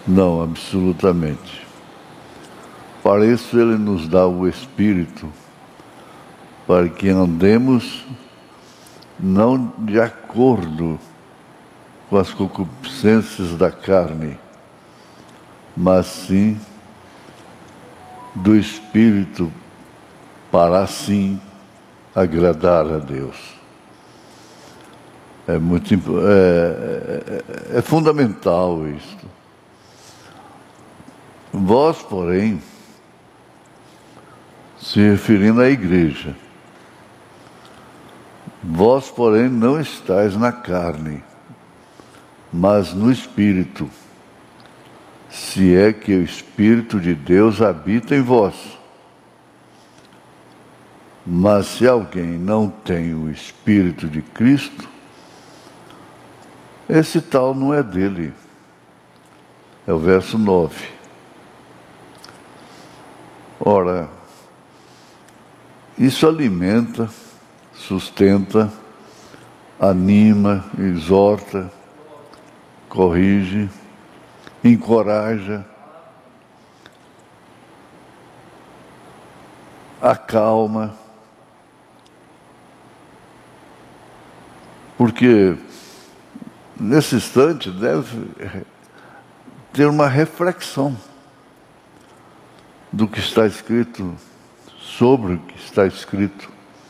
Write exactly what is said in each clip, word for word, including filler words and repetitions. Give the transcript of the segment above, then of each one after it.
Não, absolutamente. Para isso Ele nos dá o Espírito, para que andemos não de acordo com as concupiscências da carne, mas sim do Espírito, para assim agradar a Deus. É muito é, é, é fundamental isto. Vós, porém, se referindo à igreja, vós, porém, não estáis na carne, mas no Espírito, se é que o Espírito de Deus habita em vós. Mas se alguém não tem o Espírito de Cristo, esse tal não é dele. É o verso nove. Ora, isso alimenta, sustenta, anima, exorta, corrige, encoraja, acalma, porque nesse instante deve ter uma reflexão do que está escrito, sobre o que está escrito.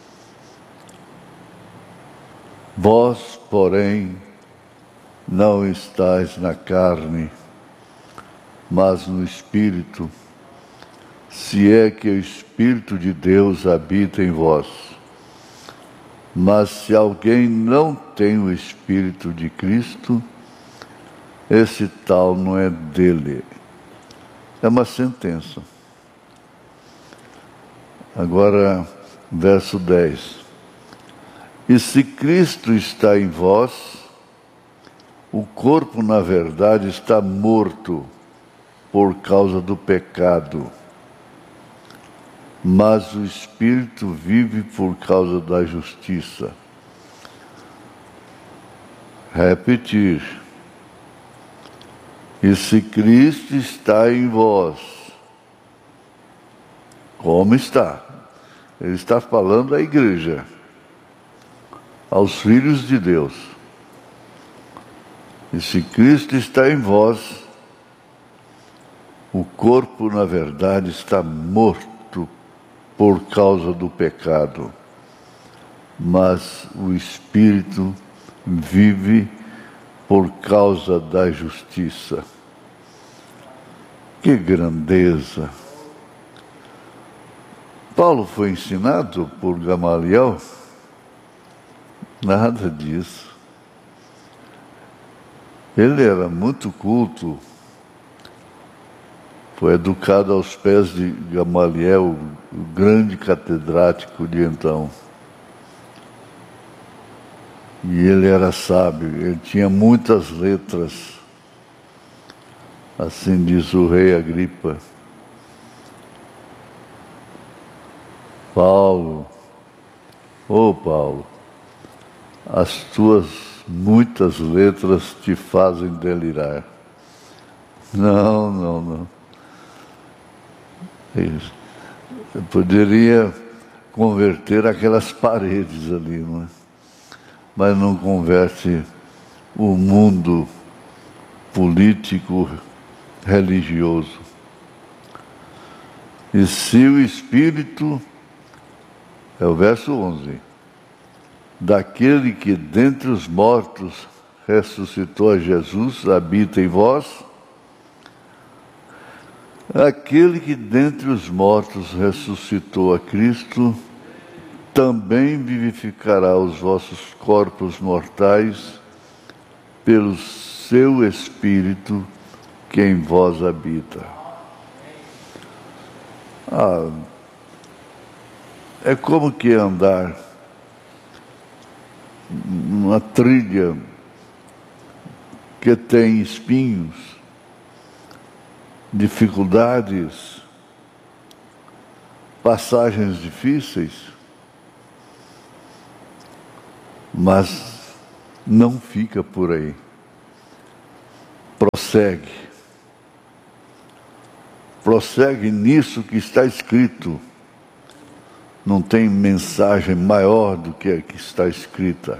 Vós, porém, não estáis na carne, mas no Espírito, se é que o Espírito de Deus habita em vós. Mas se alguém não tem o Espírito de Cristo, esse tal não é dele. É uma sentença. Agora, verso dez. E se Cristo está em vós, o corpo, na verdade, está morto por causa do pecado, mas o Espírito vive por causa da justiça. Repetir. E se Cristo está em vós, como está? Ele está falando à igreja, aos filhos de Deus. E se Cristo está em vós, o corpo, na verdade, está morto por causa do pecado, mas o Espírito vive por causa da justiça. Que grandeza! Paulo foi ensinado por Gamaliel? Nada disso. Ele era muito culto, foi educado aos pés de Gamaliel, o grande catedrático de então. E ele era sábio, ele tinha muitas letras, assim diz o rei Agripa. Paulo, ô oh Paulo, as tuas muitas letras te fazem delirar. Não, não, não. Eu poderia converter aquelas paredes ali, não é? Mas não converte o mundo político, religioso. E se o Espírito, é o verso onze, daquele que dentre os mortos ressuscitou a Jesus, habita em vós, aquele que dentre os mortos ressuscitou a Cristo, também vivificará os vossos corpos mortais pelo seu Espírito que em vós habita. Ah, é como que andar numa trilha que tem espinhos, dificuldades, passagens difíceis, mas não fica por aí. Prossegue, prossegue nisso que está escrito. Não tem mensagem maior do que a que está escrita.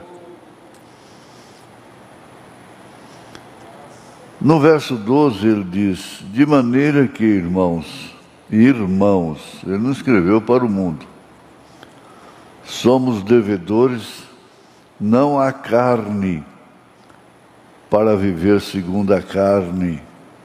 No verso doze ele diz: de maneira que, irmãos e irmãos, ele não escreveu para o mundo, somos devedores não à carne, para viver segundo a carne.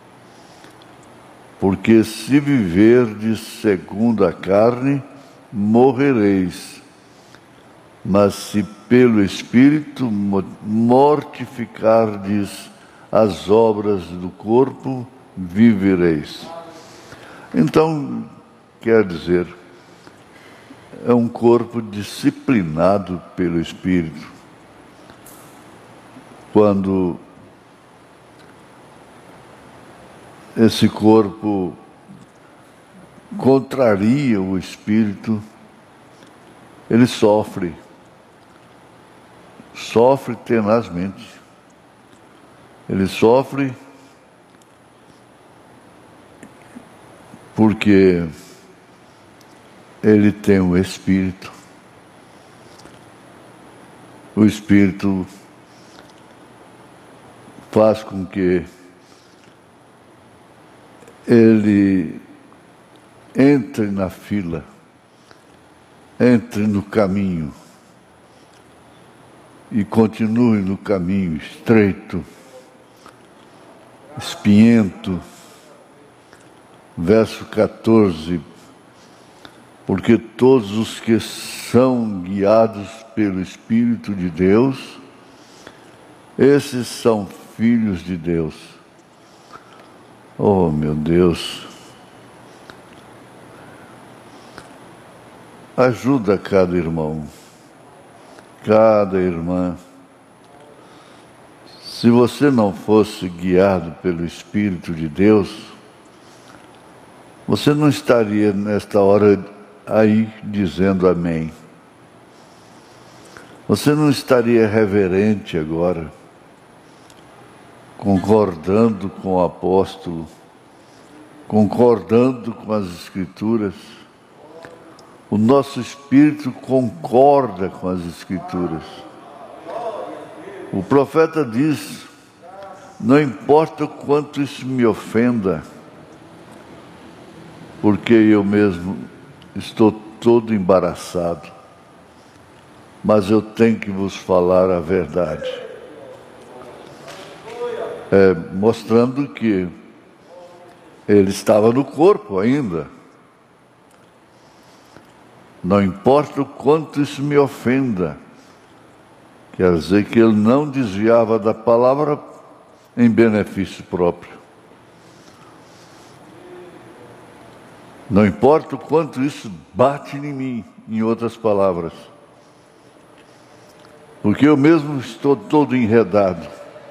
Porque se viverdes segundo a carne, morrereis. Mas se pelo Espírito mortificardes as obras do corpo, vivereis. Então, quer dizer, é um corpo disciplinado pelo Espírito. Quando esse corpo contraria o Espírito, ele sofre, sofre tenazmente. Ele sofre porque ele tem o Espírito. O Espírito faz com que ele entre na fila, entre no caminho e continue no caminho estreito, espinhento. Verso quatorze: porque todos os que são guiados pelo Espírito de Deus, esses são filhos de Deus. Oh, meu Deus! Ajuda cada irmão, cada irmã. Se você não fosse guiado pelo Espírito de Deus, você não estaria nesta hora aí dizendo amém. Você não estaria reverente agora, concordando com o apóstolo, concordando com as Escrituras. O nosso espírito concorda com as Escrituras. O profeta diz: não importa o quanto isso me ofenda, porque eu mesmo estou todo embaraçado, mas eu tenho que vos falar a verdade. É, mostrando que ele estava no corpo ainda. Não importa o quanto isso me ofenda. Quer dizer que ele não desviava da palavra em benefício próprio. Não importa o quanto isso bate em mim, em outras palavras. Porque eu mesmo estou todo enredado.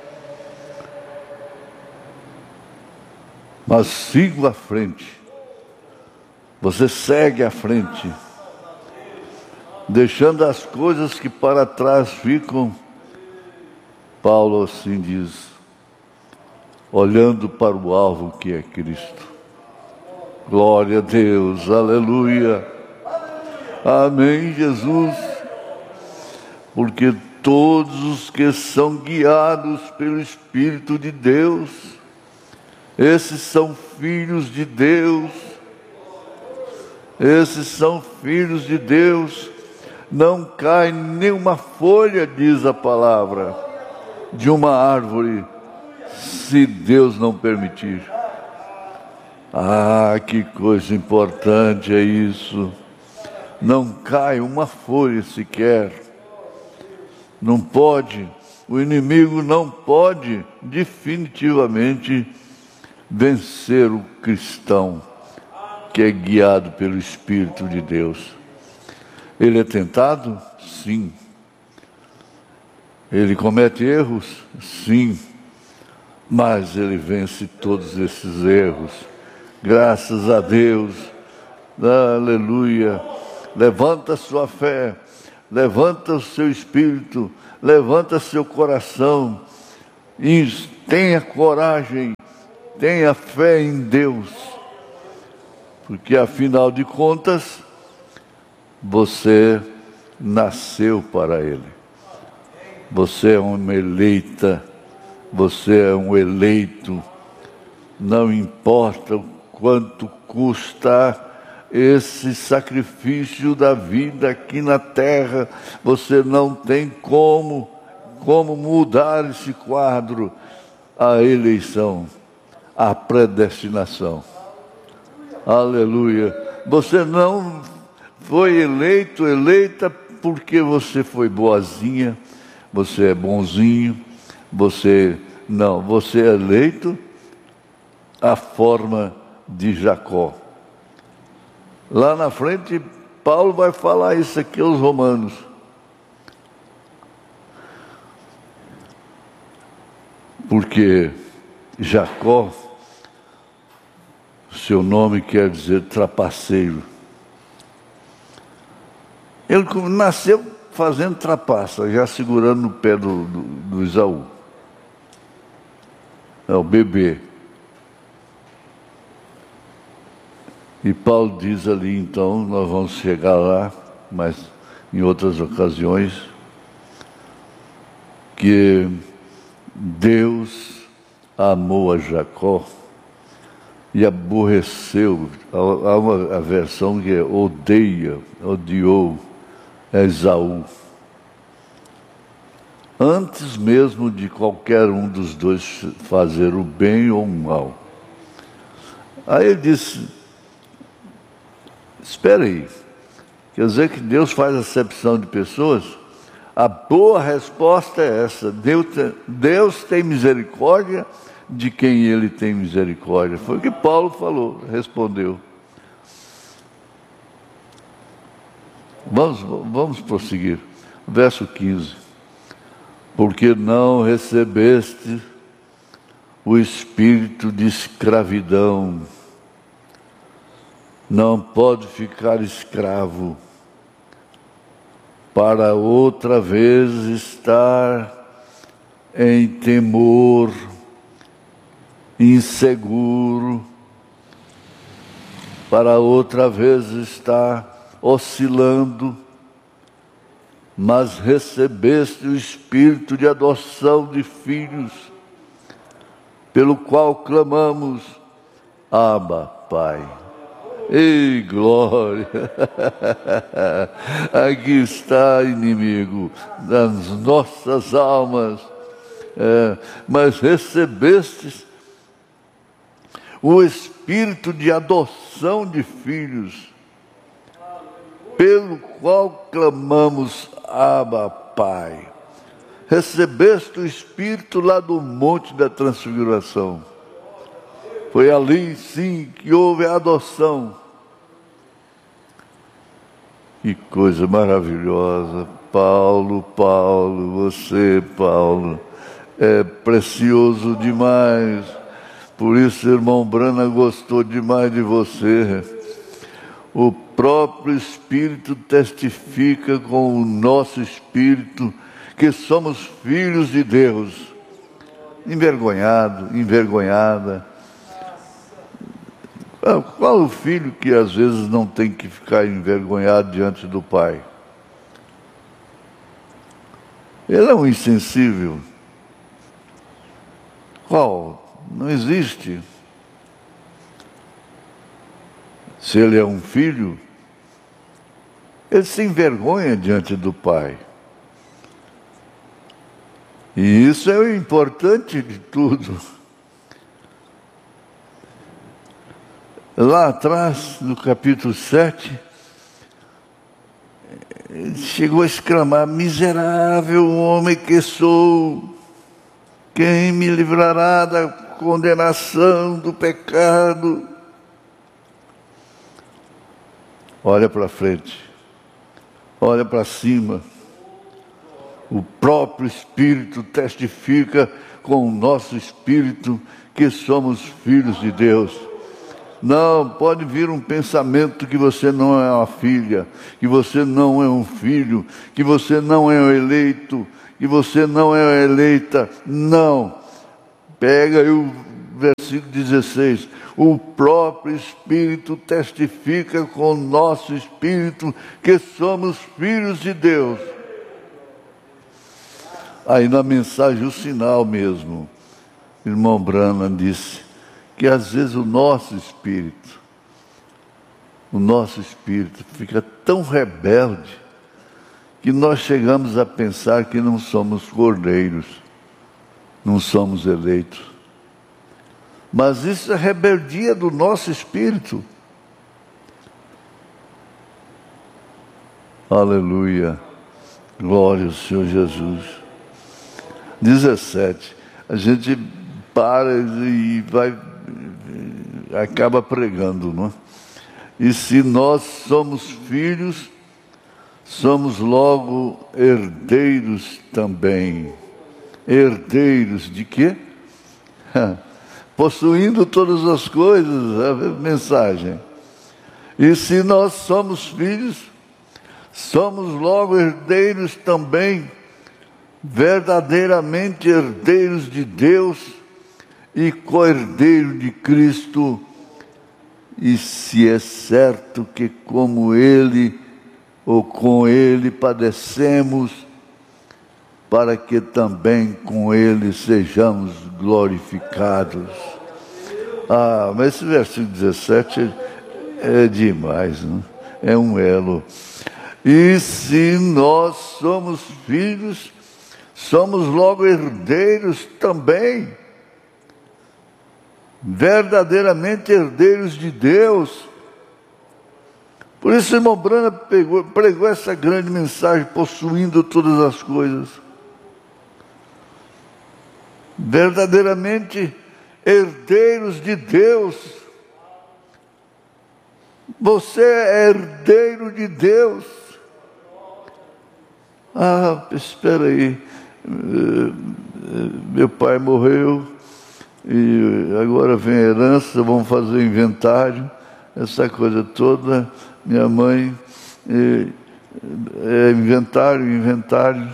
Mas sigo à frente. Você segue à frente, deixando as coisas que para trás ficam. Paulo assim diz: olhando para o alvo que é Cristo. Glória a Deus, aleluia, amém, Jesus. Porque todos os que são guiados pelo Espírito de Deus, esses são filhos de Deus. Esses são filhos de Deus. Não cai nenhuma folha, diz a palavra, de uma árvore, se Deus não permitir. Ah, que coisa importante é isso. Não cai uma folha sequer. Não pode, o inimigo não pode definitivamente vencer o cristão que é guiado pelo Espírito de Deus. Ele é tentado? Sim. Ele comete erros? Sim. Mas ele vence todos esses erros. Graças a Deus. Aleluia. Levanta a sua fé. Levanta o seu espírito. Levanta seu coração. E tenha coragem. Tenha fé em Deus. Porque afinal de contas, você nasceu para Ele. Você é uma eleita, você é um eleito. Não importa o quanto custa esse sacrifício da vida aqui na terra, você não tem como, como mudar esse quadro, a eleição, a predestinação. Aleluia. Você não foi eleito, eleita porque você foi boazinha, você é bonzinho, você não, você é eleito à forma de Jacó. Lá na frente, Paulo vai falar isso aqui aos romanos. Porque Jacó, seu nome quer dizer trapaceiro. Ele nasceu fazendo trapaça, já segurando no pé do, do, do Esaú. É o bebê. E Paulo diz ali, então, nós vamos chegar lá, mas em outras ocasiões, que Deus amou a Jacó e aborreceu. Há uma a versão que é odeia, odiou Esaú. Antes mesmo de qualquer um dos dois fazer o bem ou o mal. Aí ele disse, espera aí, quer dizer que Deus faz acepção de pessoas? A boa resposta é essa, Deus, Deus tem misericórdia de quem Ele tem misericórdia. Foi o que Paulo falou, respondeu. Vamos, vamos prosseguir. Verso quinze. Porque não recebeste o espírito de escravidão, não pode ficar escravo, para outra vez estar em temor, inseguro, para outra vez estar oscilando, mas recebeste o espírito de adoção de filhos, pelo qual clamamos, Abba, Pai. Ei, glória! Aqui está, inimigo, das nossas almas. É, mas recebestes o espírito de adoção de filhos, pelo qual clamamos, Abba, Pai. Recebeste o espírito lá do Monte da Transfiguração. Foi ali, sim, que houve a adoção. Que coisa maravilhosa. Paulo, Paulo, você, Paulo, é precioso demais. Por isso, irmão Brana gostou demais de você. O próprio Espírito testifica com o nosso Espírito que somos filhos de Deus. Envergonhado, envergonhada. Qual o filho que às vezes não tem que ficar envergonhado diante do pai? Ele é um insensível. Qual? Não existe. Se ele é um filho, ele se envergonha diante do pai. E isso é o importante de tudo. Lá atrás, no capítulo sete, ele chegou a exclamar, miserável homem que sou, quem me livrará da condenação do pecado? Olha para frente, olha para cima. O próprio Espírito testifica com o nosso Espírito que somos filhos de Deus. Não, pode vir um pensamento que você não é uma filha, que você não é um filho, que você não é um eleito, que você não é uma eleita. Não. Pega aí o versículo versículo dezesseis, o próprio Espírito testifica com o nosso Espírito que somos filhos de Deus. Aí na mensagem, o sinal mesmo, o irmão Branham disse que às vezes o nosso espírito, o nosso espírito fica tão rebelde que nós chegamos a pensar que não somos cordeiros, não somos eleitos. Mas isso é rebeldia do nosso espírito. Aleluia. Glória ao Senhor Jesus. dezessete. A gente para e vai, acaba pregando, não é? E se nós somos filhos, somos logo herdeiros também. Herdeiros de quê? Possuindo todas as coisas, a mensagem. E se nós somos filhos, somos logo herdeiros também, verdadeiramente herdeiros de Deus e co-herdeiro de Cristo. E se é certo que como Ele ou com Ele padecemos, para que também com Ele sejamos glorificados. Ah, mas esse versículo dezessete é demais, não? É um elo. E se nós somos filhos, somos logo herdeiros também, verdadeiramente herdeiros de Deus. Por isso o irmão Branham pegou, pregou essa grande mensagem, possuindo todas as coisas. Verdadeiramente herdeiros de Deus. Você é herdeiro de Deus. Ah, espera aí. Meu pai morreu e agora vem a herança, vamos fazer inventário, essa coisa toda. Minha mãe, é, é inventário, inventário.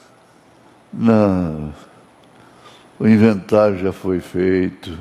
Não, o inventário já foi feito,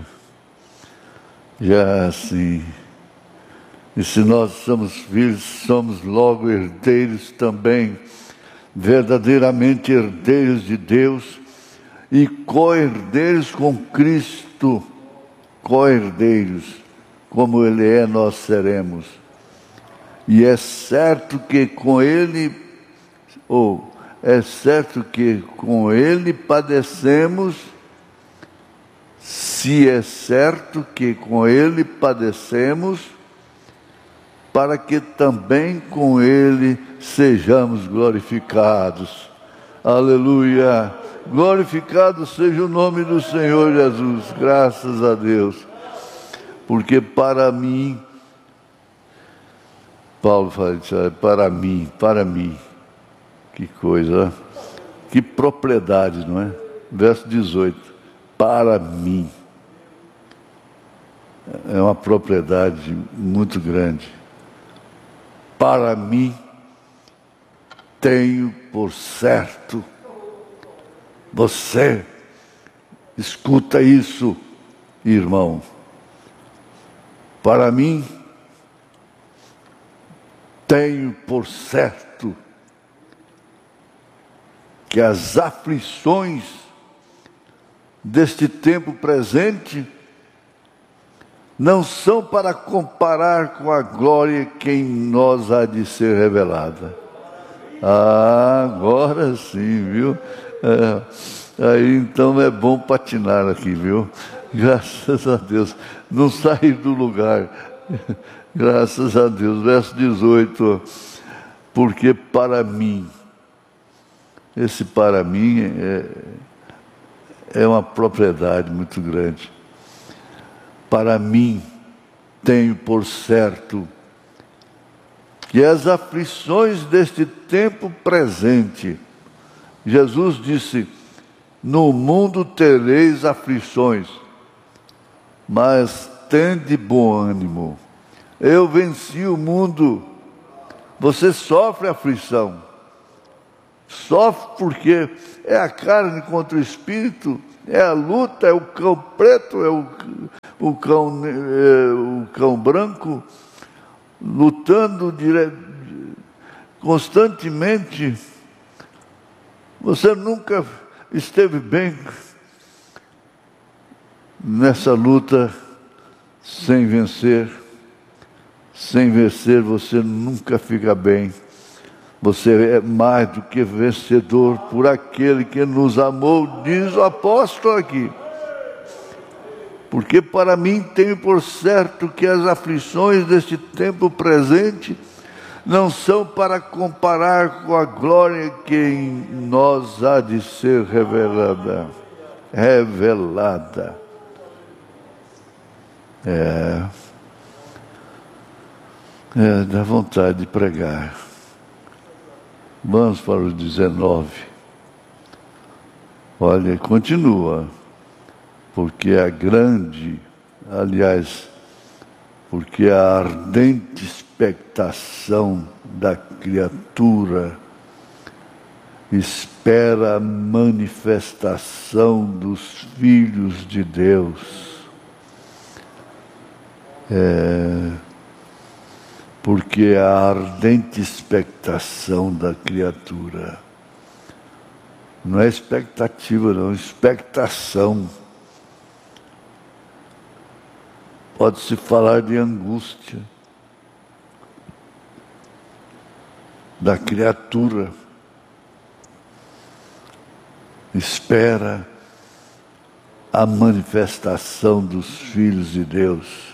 já assim. E se nós somos filhos, somos logo herdeiros também, verdadeiramente herdeiros de Deus e co-herdeiros com Cristo, co-herdeiros, como Ele é, nós seremos. E é certo que com Ele, ou é certo que com Ele padecemos, se é certo que com Ele padecemos, para que também com Ele sejamos glorificados. Aleluia! Glorificado seja o nome do Senhor Jesus, graças a Deus. Porque para mim, Paulo fala isso, para mim, para mim, que coisa, que propriedade, não é? Verso dezoito, para mim, é uma propriedade muito grande. Para mim, tenho por certo, você, escuta isso, irmão, para mim, tenho por certo que as aflições deste tempo presente não são para comparar com a glória que em nós há de ser revelada. Ah, agora sim, viu? É, aí então é bom patinar aqui, viu? Graças a Deus. Não sair do lugar. Graças a Deus. Verso dezoito. Porque para mim, esse para mim é, é uma propriedade muito grande. Para mim, tenho por certo que as aflições deste tempo presente, Jesus disse, no mundo tereis aflições, mas tende bom ânimo. Eu venci o mundo. Você sofre aflição. Sofre porque é a carne contra o espírito, É a luta, é o cão preto, é o, o, cão, é o cão branco, lutando dire... constantemente. Você nunca esteve bem nessa luta sem vencer. Sem vencer, você nunca fica bem. Você é mais do que vencedor por aquele que nos amou, diz o apóstolo aqui. Porque para mim tenho por certo que as aflições deste tempo presente não são para comparar com a glória que em nós há de ser revelada. Revelada. É, é, dá vontade de pregar. Vamos para o dezenove. Olha, continua. Porque a grande, aliás, porque a ardente expectação da criatura espera a manifestação dos filhos de Deus. É, porque a ardente expectação da criatura, não é expectativa não, expectação. Pode-se falar de angústia da criatura, espera a manifestação dos filhos de Deus.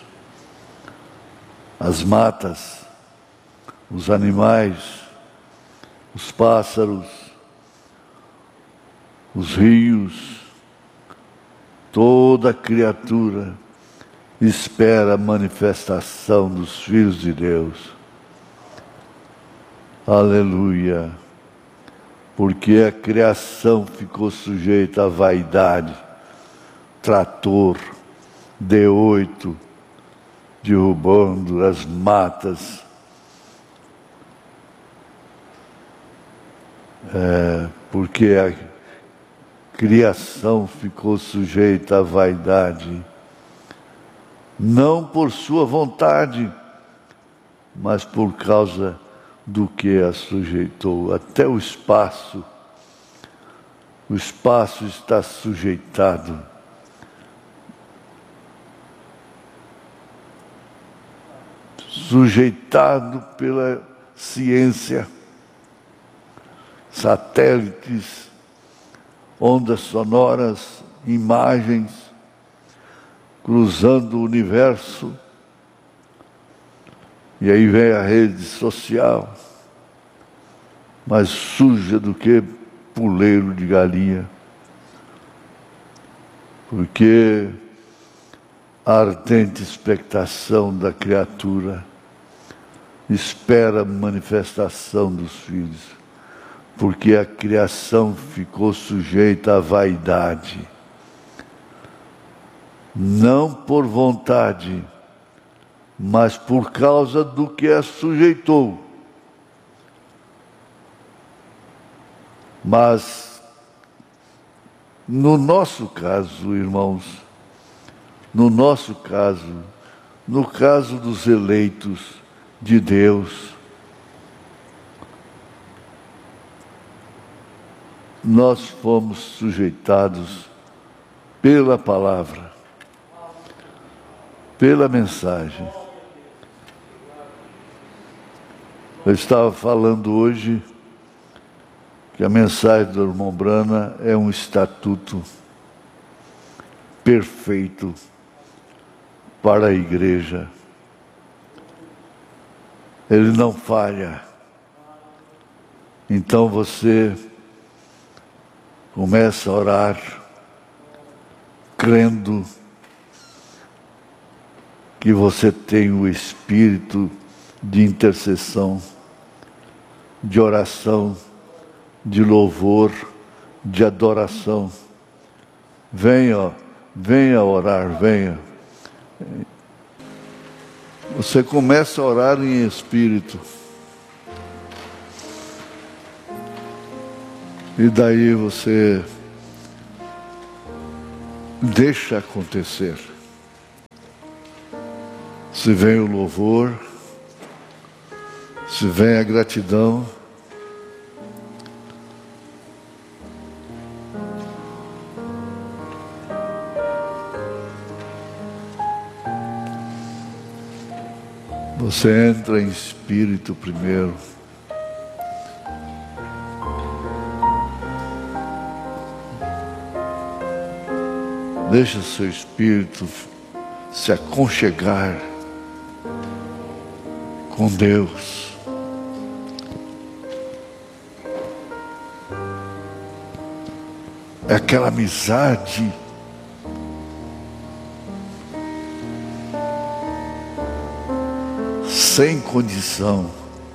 As matas, os animais, os pássaros, os rios, toda criatura espera a manifestação dos filhos de Deus. Aleluia! Porque a criação ficou sujeita à vaidade, trator, D oito, derrubando as matas. É, porque a criação ficou sujeita à vaidade, não por sua vontade, mas por causa do que a sujeitou. Até o espaço, o espaço está sujeitado sujeitado pela ciência, satélites, ondas sonoras, imagens, cruzando o universo. E aí vem a rede social, mais suja do que puleiro de galinha, porque a ardente expectação da criatura espera a manifestação dos filhos, porque a criação ficou sujeita à vaidade, não por vontade, mas por causa do que a sujeitou. Mas, no nosso caso, irmãos, no nosso caso, no caso dos eleitos de Deus, nós fomos sujeitados pela palavra, pela mensagem. Eu estava falando hoje que a mensagem do irmão Brana é um estatuto perfeito para a igreja. Ele não falha. Então você começa a orar, crendo que você tem o espírito de intercessão, de oração, de louvor, de adoração. Venha, venha orar, venha. Você começa a orar em espírito. E daí você Deixa acontecer. Se vem o louvor, se vem a gratidão, você entra em espírito primeiro. Deixa seu espírito se aconchegar com Deus. É aquela amizade sem condição.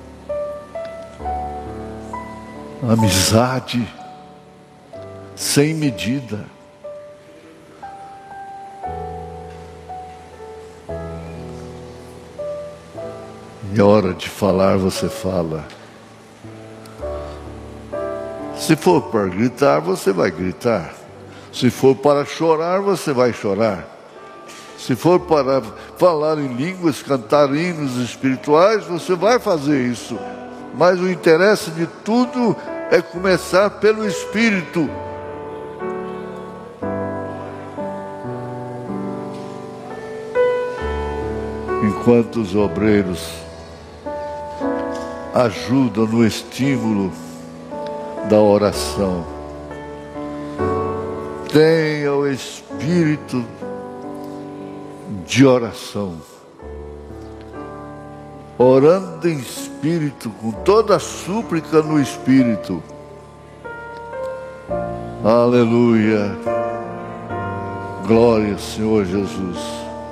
Amizade sem medida. E a hora de falar, você fala. Se for para gritar, você vai gritar. Se for para chorar, você vai chorar. Se for para falar em línguas, cantar hinos espirituais, você vai fazer isso. Mas o interesse de tudo é começar pelo Espírito. Enquanto os obreiros ajudam no estímulo da oração, tenha o espírito de oração, orando em espírito, com toda a súplica no espírito. Aleluia, glória ao Senhor Jesus.